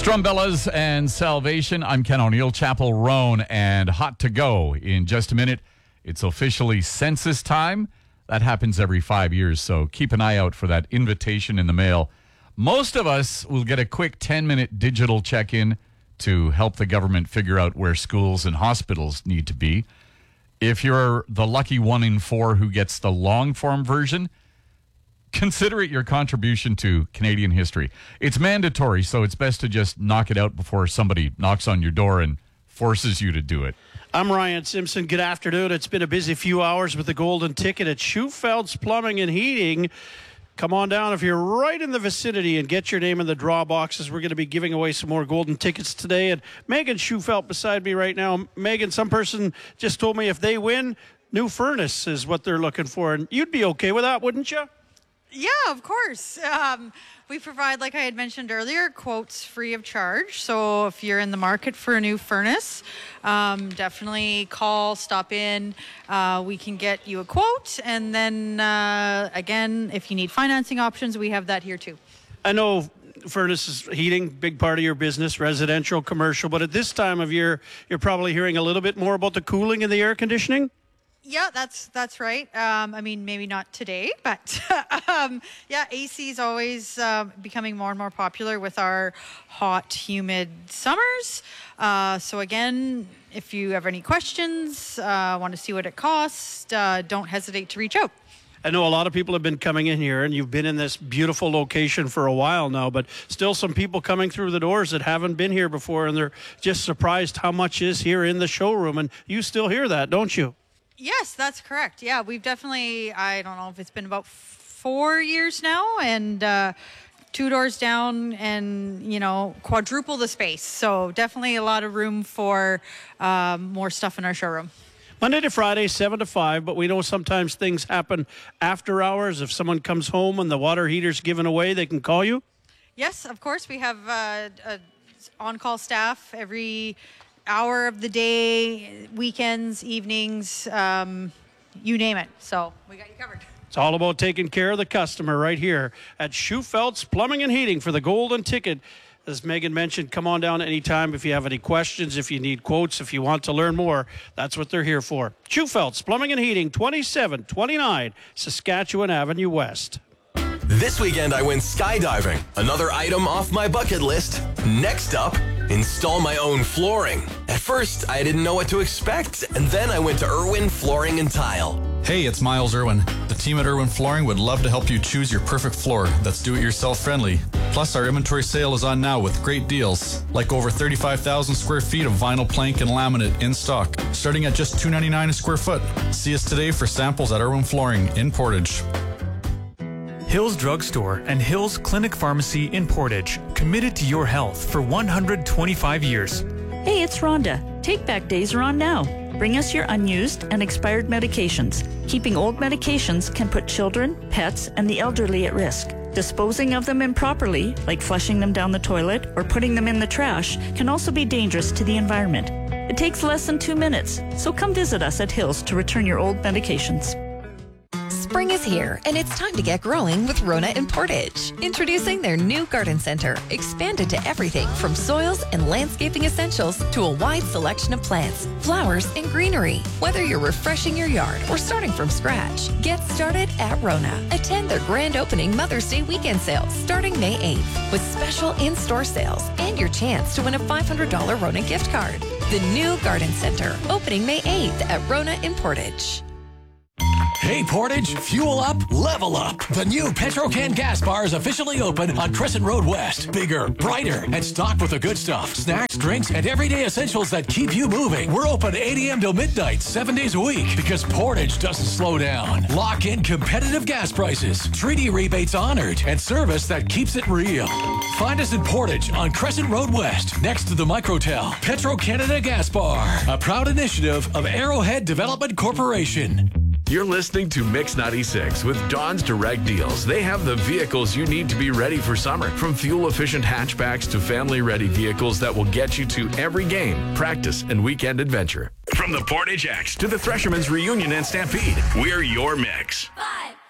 Strumbellas and Salvation. I'm Ken O'Neill, Chapel Roan, and hot to go in just a minute. It's officially census time. That happens every 5 years, so keep an eye out for that invitation in the mail. Most of us will get a quick 10-minute digital check-in to help the government figure out where schools and hospitals need to be. If you're the lucky 1 in 4 who gets the long-form version, consider it your contribution to Canadian history. It's mandatory, so it's best to just knock it out before somebody knocks on your door and forces you to do it. I'm Ryan Simpson. Good afternoon. It's been a busy few hours with the golden ticket at Schufeld's Plumbing and Heating. Come on down if you're right in the vicinity and get your name in the draw boxes. We're going to be giving away some more golden tickets today. And Megan Schufeld beside me right now. Megan, some person just told me if they win, new furnace is what they're looking for. And you'd be okay with that, wouldn't you? Yeah, of course. We provide, like I had mentioned earlier, quotes free of charge. So if you're in the market for a new furnace, definitely call, stop in. We can get you a quote. And then, again, if you need financing options, we have that here too. I know furnaces, heating, big part of your business, residential, commercial. But at this time of year, you're probably hearing a little bit more about the cooling and the air conditioning. Yeah, that's right. I mean, maybe not today, but yeah, AC is always becoming more and more popular with our hot, humid summers. So again, if you have any questions, want to see what it costs, don't hesitate to reach out. I know a lot of people have been coming in here, and you've been in this beautiful location for a while now, but still some people coming through the doors that haven't been here before, and they're just surprised how much is here in the showroom, and you still hear that, don't you? Yes, that's correct. Yeah, we've definitely, I don't know if it's been about 4 years now, and 2 doors down and, quadruple the space. So definitely a lot of room for more stuff in our showroom. Monday to Friday, 7 to 5, but we know sometimes things happen after hours. If someone comes home and the water heater's given away, they can call you? Yes, of course. We have on-call staff every hour of the day, weekends, evenings, you name it. So we got you covered. It's all about taking care of the customer right here at Schufeld's Plumbing and Heating for the golden ticket. As Megan mentioned, come on down anytime if you have any questions, if you need quotes, if you want to learn more. That's what they're here for. Schufeld's Plumbing and Heating, 2729 Saskatchewan Avenue West. This weekend I went skydiving. Another item off my bucket list. Next up, install my own flooring. At first, I didn't know what to expect, and then I went to Irwin Flooring and Tile. Hey, it's Miles Irwin. The team at Irwin Flooring would love to help you choose your perfect floor that's do-it-yourself friendly. Plus, our inventory sale is on now with great deals, like over 35,000 square feet of vinyl plank and laminate in stock, starting at just $2.99 a square foot. See us today for samples at Irwin Flooring in Portage. Hills Drugstore and Hills Clinic Pharmacy in Portage, committed to your health for 125 years. Hey, it's Rhonda. Take Back days are on now. Bring us your unused and expired medications. Keeping old medications can put children, pets, and the elderly at risk. Disposing of them improperly, like flushing them down the toilet or putting them in the trash, can also be dangerous to the environment. It takes less than 2 minutes, so come visit us at Hills to return your old medications. Spring is here, and it's time to get growing with Rona in Portage. Introducing their new garden center, expanded to everything from soils and landscaping essentials to a wide selection of plants, flowers, and greenery. Whether you're refreshing your yard or starting from scratch, get started at Rona. Attend their grand opening Mother's Day weekend sale starting May 8th with special in-store sales and your chance to win a $500 Rona gift card. The new garden center, opening May 8th at Rona in Portage. Hey Portage, fuel up, level up. The new Petro-Can gas bar is officially open on Crescent Road West. Bigger, brighter, and stocked with the good stuff. Snacks, drinks, and everyday essentials that keep you moving. We're open 8 a.m. till midnight, 7 days a week, because Portage doesn't slow down. Lock in competitive gas prices, treaty rebates honored, and service that keeps it real. Find us in Portage on Crescent Road West, next to the Microtel. Petro-Canada Gas Bar, a proud initiative of Arrowhead Development Corporation. You're listening to Mix 96 with Don's Direct Deals. They have the vehicles you need to be ready for summer. From fuel-efficient hatchbacks to family-ready vehicles that will get you to every game, practice, and weekend adventure. From the Portage X to the Threshermen's Reunion and Stampede, we're your mix. 5